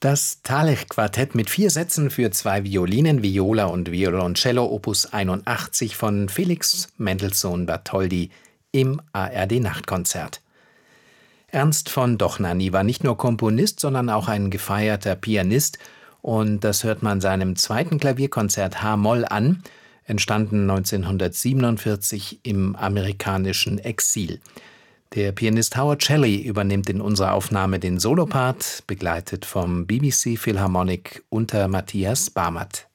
Das Thalech-Quartett mit 4 Sätzen für 2 Violinen, Viola und Violoncello Opus 81 von Felix Mendelssohn Bartholdy im ARD-Nachtkonzert. Ernst von Dochnany war nicht nur Komponist, sondern auch ein gefeierter Pianist, und das hört man seinem 2. Klavierkonzert H-Moll an, entstanden 1947 im amerikanischen Exil. Der Pianist Howard Shelley übernimmt in unserer Aufnahme den Solopart, begleitet vom BBC Philharmonic unter Matthias Barmert.